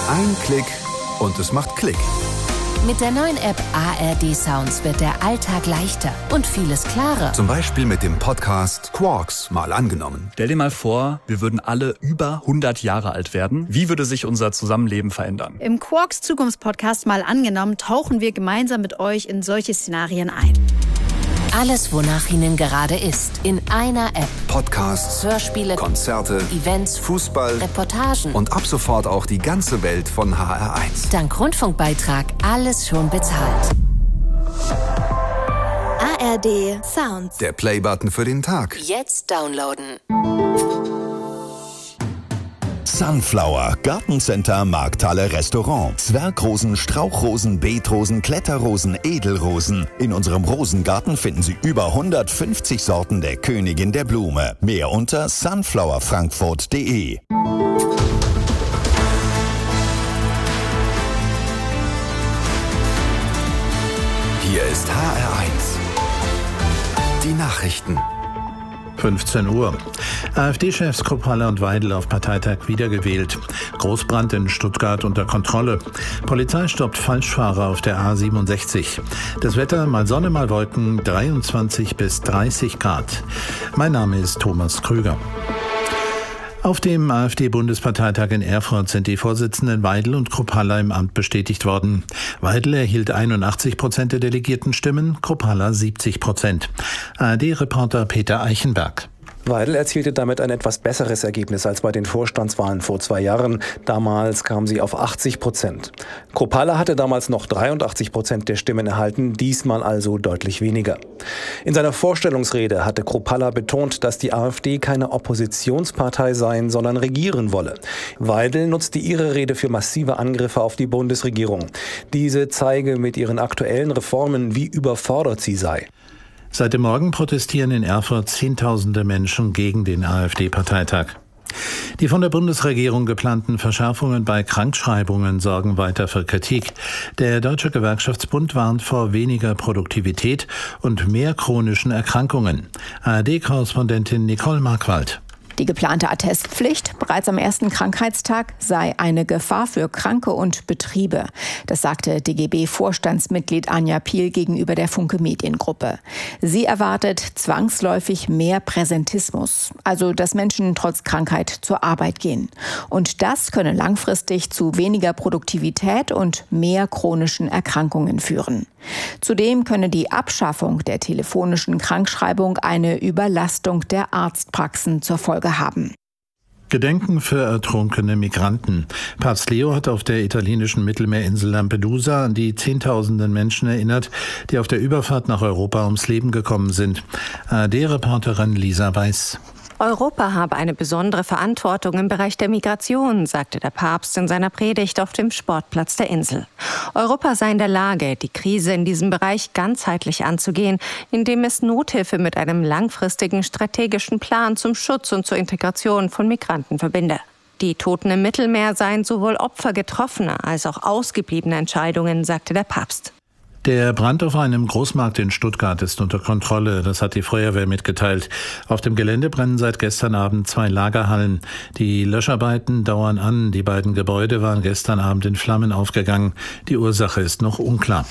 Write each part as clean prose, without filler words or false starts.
Ein Klick und es macht Klick. Mit der neuen App ARD Sounds wird der Alltag leichter und vieles klarer. Zum Beispiel mit dem Podcast Quarks mal angenommen. Stell dir mal vor, wir würden alle über 100 Jahre alt werden. Wie würde sich unser Zusammenleben verändern? Im Quarks Zukunftspodcast mal angenommen tauchen wir gemeinsam mit euch in solche Szenarien ein. Alles, wonach Ihnen gerade ist, in einer App. Podcasts, Hörspiele, Konzerte, Events, Fußball, Reportagen und ab sofort auch die ganze Welt von HR1. Dank Rundfunkbeitrag alles schon bezahlt. ARD Sounds. Der Playbutton für den Tag. Jetzt downloaden. Sunflower, Gartencenter, Markthalle, Restaurant. Zwergrosen, Strauchrosen, Beetrosen, Kletterrosen, Edelrosen. In unserem Rosengarten finden Sie über 150 Sorten der Königin der Blume. Mehr unter sunflowerfrankfurt.de. Hier ist HR1. Die Nachrichten. 15 Uhr. AfD-Chefs Kruppalla und Weidel auf Parteitag wiedergewählt. Großbrand in Stuttgart unter Kontrolle. Polizei stoppt Falschfahrer auf der A67. Das Wetter, mal Sonne, mal Wolken, 23 bis 30 Grad. Mein Name ist Thomas Krüger. Auf dem AfD-Bundesparteitag in Erfurt sind die Vorsitzenden Weidel und Kruppalla im Amt bestätigt worden. Weidel erhielt 81% der Delegiertenstimmen, Kruppalla 70%. ARD-Reporter Peter Eichenberg. Weidel erzielte damit ein etwas besseres Ergebnis als bei den Vorstandswahlen vor 2 Jahren. Damals kam sie auf 80%. Kruppalla hatte damals noch 83% der Stimmen erhalten, diesmal also deutlich weniger. In seiner Vorstellungsrede hatte Kruppalla betont, dass die AfD keine Oppositionspartei sein, sondern regieren wolle. Weidel nutzte ihre Rede für massive Angriffe auf die Bundesregierung. Diese zeige mit ihren aktuellen Reformen, wie überfordert sie sei. Seit dem Morgen protestieren in Erfurt Zehntausende Menschen gegen den AfD-Parteitag. Die von der Bundesregierung geplanten Verschärfungen bei Krankschreibungen sorgen weiter für Kritik. Der Deutsche Gewerkschaftsbund warnt vor weniger Produktivität und mehr chronischen Erkrankungen. ARD-Korrespondentin Nicole Markwald. Die geplante Attestpflicht bereits am ersten Krankheitstag sei eine Gefahr für Kranke und Betriebe. Das sagte DGB-Vorstandsmitglied Anja Piel gegenüber der Funke Mediengruppe. Sie erwartet zwangsläufig mehr Präsentismus, also dass Menschen trotz Krankheit zur Arbeit gehen. Und das könne langfristig zu weniger Produktivität und mehr chronischen Erkrankungen führen. Zudem könne die Abschaffung der telefonischen Krankschreibung eine Überlastung der Arztpraxen zur Folge haben. Gedenken für ertrunkene Migranten. Papst Leo hat auf der italienischen Mittelmeerinsel Lampedusa an die Zehntausenden Menschen erinnert, die auf der Überfahrt nach Europa ums Leben gekommen sind. ARD-Reporterin Lisa Weiß. Europa habe eine besondere Verantwortung im Bereich der Migration, sagte der Papst in seiner Predigt auf dem Sportplatz der Insel. Europa sei in der Lage, die Krise in diesem Bereich ganzheitlich anzugehen, indem es Nothilfe mit einem langfristigen strategischen Plan zum Schutz und zur Integration von Migranten verbinde. Die Toten im Mittelmeer seien sowohl Opfer getroffener als auch ausgebliebener Entscheidungen, sagte der Papst. Der Brand auf einem Großmarkt in Stuttgart ist unter Kontrolle, das hat die Feuerwehr mitgeteilt. Auf dem Gelände brennen seit gestern Abend 2 Lagerhallen. Die Löscharbeiten dauern an. Die beiden Gebäude waren gestern Abend in Flammen aufgegangen. Die Ursache ist noch unklar.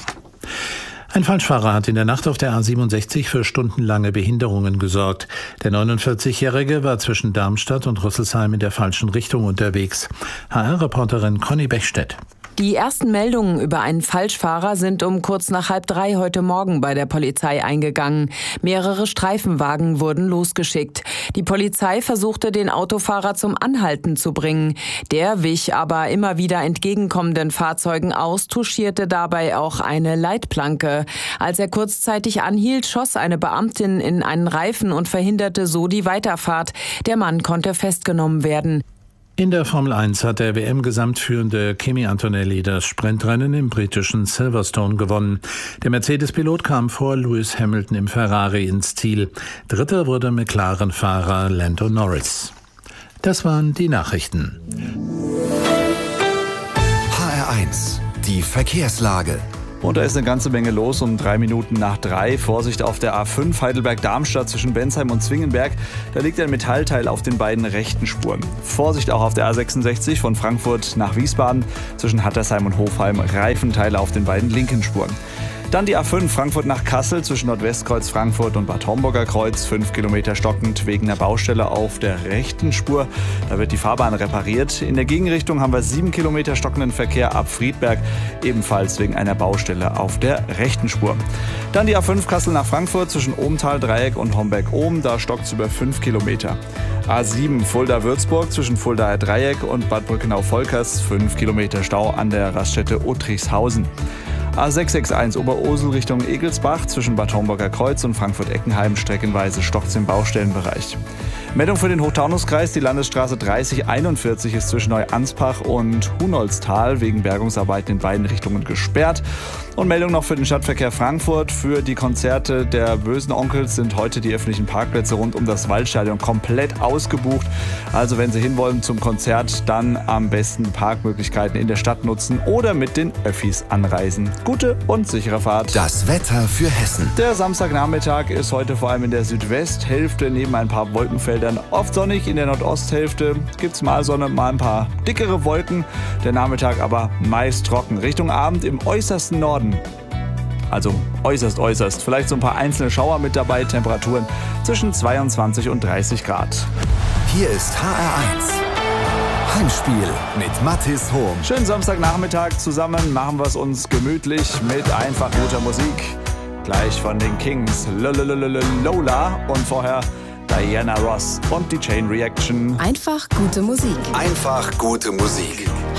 Ein Falschfahrer hat in der Nacht auf der A67 für stundenlange Behinderungen gesorgt. Der 49-Jährige war zwischen Darmstadt und Rüsselsheim in der falschen Richtung unterwegs. HR-Reporterin Conny Bechstedt. Die ersten Meldungen über einen Falschfahrer sind um kurz nach 2:30 heute Morgen bei der Polizei eingegangen. Mehrere Streifenwagen wurden losgeschickt. Die Polizei versuchte, den Autofahrer zum Anhalten zu bringen. Der wich aber immer wieder entgegenkommenden Fahrzeugen aus, touchierte dabei auch eine Leitplanke. Als er kurzzeitig anhielt, schoss eine Beamtin in einen Reifen und verhinderte so die Weiterfahrt. Der Mann konnte festgenommen werden. In der Formel 1 hat der WM-Gesamtführende Kimi Antonelli das Sprintrennen im britischen Silverstone gewonnen. Der Mercedes-Pilot kam vor Lewis Hamilton im Ferrari ins Ziel. Dritter wurde McLaren-Fahrer Lando Norris. Das waren die Nachrichten. HR1, die Verkehrslage. Und da ist eine ganze Menge los um 3:03. Vorsicht auf der A5 Heidelberg-Darmstadt zwischen Bensheim und Zwingenberg. Da liegt ein Metallteil auf den beiden rechten Spuren. Vorsicht auch auf der A66 von Frankfurt nach Wiesbaden zwischen Hattersheim und Hofheim. Reifenteile auf den beiden linken Spuren. Dann die A5 Frankfurt nach Kassel zwischen Nordwestkreuz Frankfurt und Bad Homburger Kreuz. 5 Kilometer stockend wegen der Baustelle auf der rechten Spur. Da wird die Fahrbahn repariert. In der Gegenrichtung haben wir 7 Kilometer stockenden Verkehr ab Friedberg. Ebenfalls wegen einer Baustelle auf der rechten Spur. Dann die A5 Kassel nach Frankfurt zwischen Ohmtal-Dreieck und Homberg-Ohm. Da stockt es über 5 Kilometer. A7 Fulda-Würzburg zwischen Fuldaer Dreieck und Bad Brückenau-Volkers. 5 Kilometer Stau an der Raststätte Uttrichshausen. A661 Oberursel Richtung Egelsbach zwischen Bad Homburger Kreuz und Frankfurt-Eckenheim streckenweise stockt's im Baustellenbereich. Meldung für den Hochtaunuskreis, die Landesstraße 3041 ist zwischen Neuansbach und Hunolztal wegen Bergungsarbeiten in beiden Richtungen gesperrt. Und Meldung noch für den Stadtverkehr Frankfurt. Für die Konzerte der Bösen Onkels sind heute die öffentlichen Parkplätze rund um das Waldstadion komplett ausgebucht. Also wenn Sie hinwollen zum Konzert, dann am besten Parkmöglichkeiten in der Stadt nutzen oder mit den Öffis anreisen. Gute und sichere Fahrt. Das Wetter für Hessen. Der Samstagnachmittag ist heute vor allem in der Südwesthälfte neben ein paar Wolkenfeldern oft sonnig. In der Nordosthälfte gibt es mal Sonne, mal ein paar dickere Wolken. Der Nachmittag aber meist trocken. Richtung Abend im äußersten Norden. Also äußerst. Vielleicht so ein paar einzelne Schauer mit dabei. Temperaturen zwischen 22 und 30 Grad. Hier ist HR1. Heimspiel mit Mathis Hohm. Schönen Samstagnachmittag zusammen. Machen wir es uns gemütlich mit einfach guter Musik. Gleich von den Kings. Lola und vorher Diana Ross und die Chain Reaction. Einfach gute Musik. Einfach gute Musik.